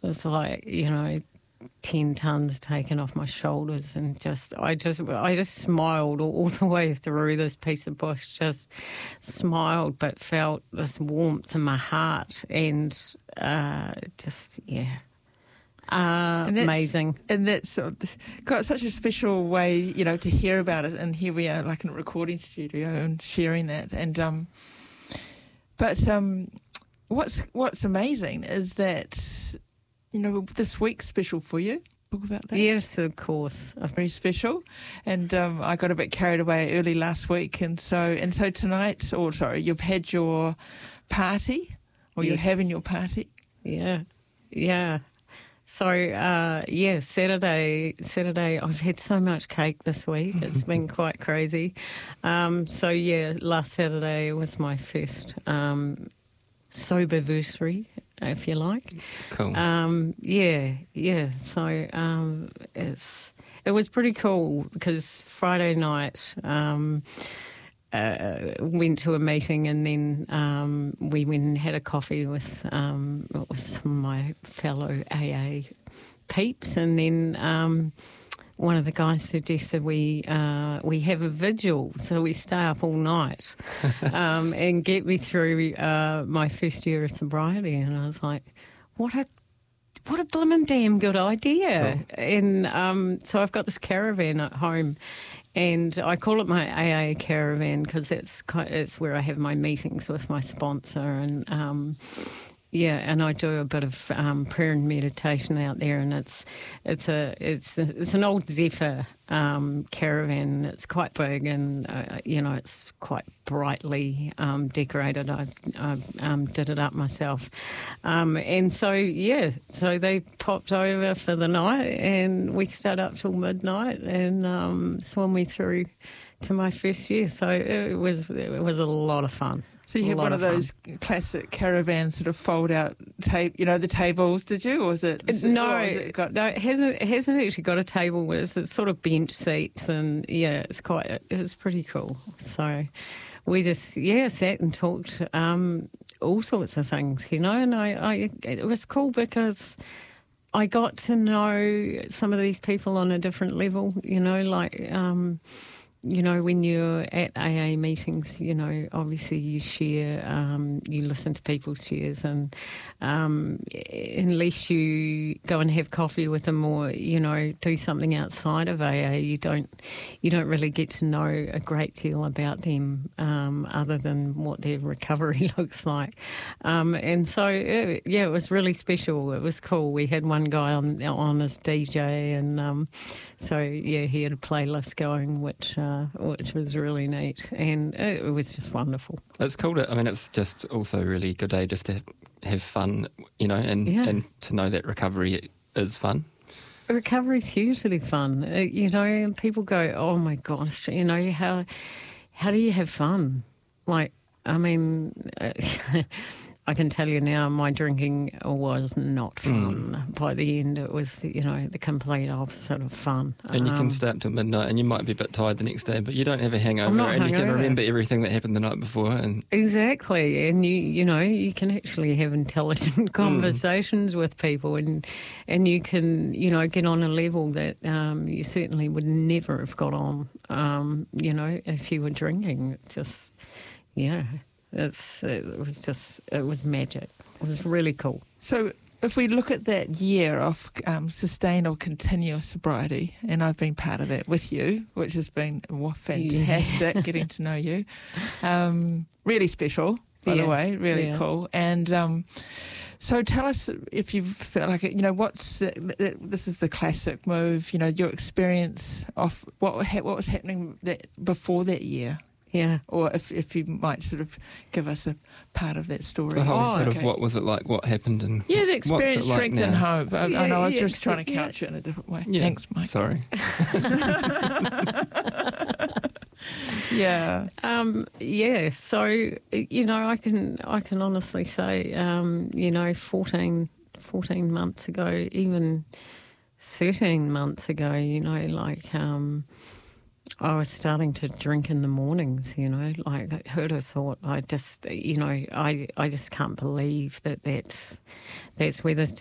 It's like, 10 tons taken off my shoulders, and I just smiled all the way through this piece of bush, just smiled, but felt this warmth in my heart, and amazing. And that's got such a special way, to hear about it, and here we are like in a recording studio and sharing that. And what's amazing is that this week's special for you. Talk about that. Yes, of course. Very special. And I got a bit carried away early last week. And so tonight, you've had your party, or you're having your party. Yeah. So, Saturday, I've had so much cake this week. It's been quite crazy. Last Saturday was my first soberversary, if you like. Cool. So it was pretty cool because Friday night went to a meeting, and then we went and had a coffee with some of my fellow AA peeps, and then one of the guys suggested we have a vigil, so we stay up all night and get me through my first year of sobriety. And I was like, what a blooming damn good idea. Cool. And so I've got this caravan at home, and I call it my AA caravan because it's where I have my meetings with my sponsor, and and I do a bit of prayer and meditation out there, and it's an old Zephyr caravan. It's quite big, and it's quite brightly decorated. I did it up myself, and so they popped over for the night, and we stayed up till midnight and swam me through to my first year. So it was a lot of fun. So you had one of those classic caravan sort of fold-out the tables, did you? Or was it... No, it hasn't actually got a table. It's sort of bench seats, and, it's pretty cool. So we just, sat and talked all sorts of things, and it was cool because I got to know some of these people on a different level, when you're at AA meetings, obviously you share, you listen to people's shares, and unless you go and have coffee with them or, do something outside of AA, you don't really get to know a great deal about them other than what their recovery looks like. And so, it was really special. It was cool. We had one guy on as DJ, and he had a playlist going, which was really neat, and it was just wonderful. It's cool it's just also a really good day just to have fun, and to know that recovery is fun. Recovery's hugely fun, and people go, oh my gosh, how do you have fun? I can tell you now, my drinking was not fun. By the end, it was, the complete opposite of fun. And you can stay up till midnight, and you might be a bit tired the next day, but you don't have a hangover, and you can remember everything that happened the night before. And exactly, and you can actually have intelligent conversations with people, and you can, get on a level that you certainly would never have got on, if you were drinking. It was magic. It was really cool. So if we look at that year of sustained or continuous sobriety, and I've been part of that with you, which has been fantastic getting to know you. Really special, by the way, really cool. And so tell us if you felt like it, this is the classic move, your experience of what was happening before that year. Yeah. Or if you might sort of give us a part of that story. The whole of what was it like, what happened, and the experience, like strength, now? and hope. I know I was just trying to couch it in a different way. Yeah. Thanks, Mike. Sorry. Yeah. So, I can honestly say, 14 months ago, even 13 months ago, I was starting to drink in the mornings, who'd have thought? I just can't believe that's where this